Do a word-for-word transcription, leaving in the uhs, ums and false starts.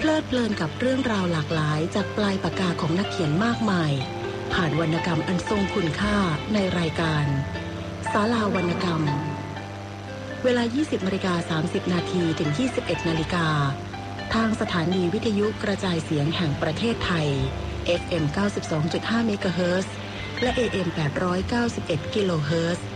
ลิดเพลินกับเรื่องราวหลากหลายจากปลายปากกาของนักเขียนมากมายผ่านวรรณกรรมอันทรงคุณค่าในรายการศาลาวรรณกรรมเวลา ยี่สิบนาฬิกาสามสิบนาทีถึง ยี่สิบเอ็ดนาฬิกาทางสถานีวิทยุกระจายเสียงแห่งประเทศไทย เอฟ เอ็ม เก้าสิบสองจุดห้า เมกะเฮิรตซ์และ เอ เอ็ม แปดร้อยเก้าสิบเอ็ด กิโลเฮิรตซ์